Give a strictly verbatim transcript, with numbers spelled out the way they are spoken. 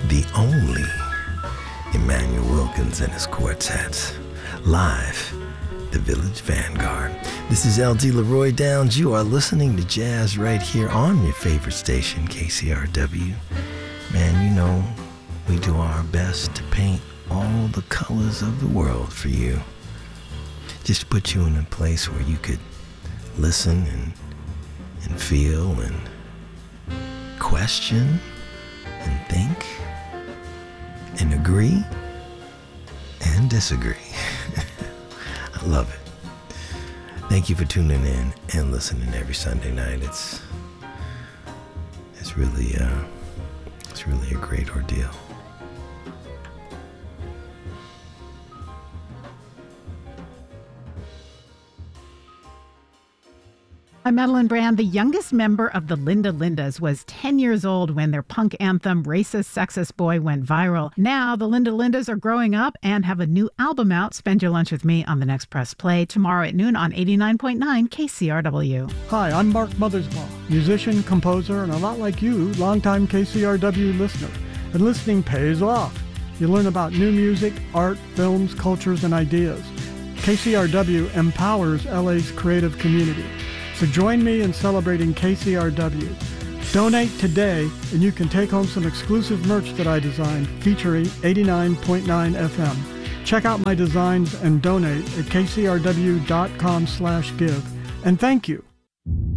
the only Emmanuel Wilkins and his quartet. Live, the Village Vanguard. This is L D Leroy Downs. You are listening to jazz right here on your favorite station, K C R W. Man, you know, we do our best to paint all the colors of the world for you. Just to put you in a place where you could listen and and feel and question and think and agree and disagree. I love it. Thank you for tuning in and listening every Sunday night. It's it's really uh, it's really a great ordeal. I'm Madeline Brand. The youngest member of the Linda Lindas was ten years old when their punk anthem, Racist Sexist Boy, went viral. Now, the Linda Lindas are growing up and have a new album out. Spend your lunch with me on the next Press Play tomorrow at noon on eighty-nine point nine K C R W. Hi, I'm Mark Mothersbaugh, musician, composer, and a lot like you, longtime K C R W listener. And listening pays off. You learn about new music, art, films, cultures, and ideas. K C R W empowers L A's creative community. So join me in celebrating K C R W. Donate today, and you can take home some exclusive merch that I designed featuring eighty-nine point nine F M. Check out my designs and donate at kcrw.com slash give. And thank you.